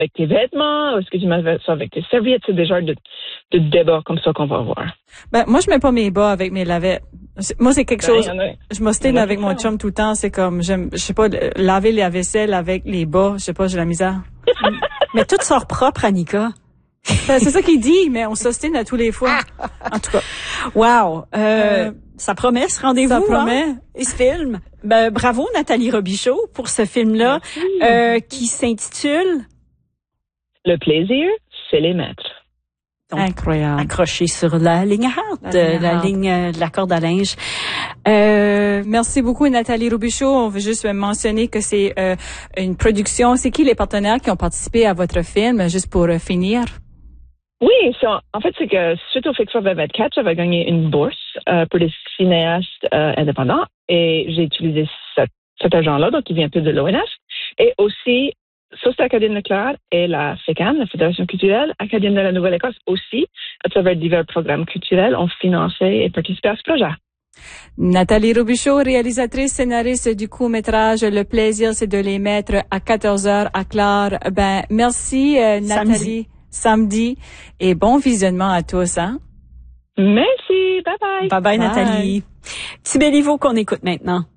avec tes vêtements? Est-ce que tu mets ça avec tes serviettes? C'est des genres de débats comme ça qu'on va voir. Ben, moi, je mets pas mes bas avec mes lavettes. Moi, c'est quelque chose, je m'ostine avec mon chum tout le temps. C'est comme, je sais pas, laver la vaisselle avec les bas. Je sais pas, j'ai la misère. Mais tout sort propre, Annika. C'est ça qu'il dit, mais on s'ostine à tous les fois. En tout cas. Wow. Ça promet ce rendez-vous. Ça promet. Hein? Et ce film. Ben, bravo, Nathalie Robichaud, pour ce film-là, qui s'intitule Le plaisir, c'est les maîtres. Donc, incroyable. Accroché sur la ligne hard, la ligne de la corde à linge. Merci beaucoup, Nathalie Robichaud. On veut juste mentionner que c'est une production. C'est qui les partenaires qui ont participé à votre film, juste pour finir? Oui, en fait, c'est que suite au Fix for 2024, j'avais gagné une bourse pour les cinéastes indépendants et j'ai utilisé cet argent-là, donc il vient plus de l'ONF. Et aussi, Société acadienne de Clare et la FECAN, la Fédération culturelle acadienne de la Nouvelle-Écosse aussi, à travers divers programmes culturels, ont financé et participé à ce projet. Nathalie Robichaud, réalisatrice, scénariste du court-métrage Le plaisir, c'est de les mettre à 14h à Clare. Ben, merci, Nathalie. Samedi. Et bon visionnement à tous, hein? Merci. Bye bye. Bye bye, Nathalie. Petit Béliveau qu'on écoute maintenant.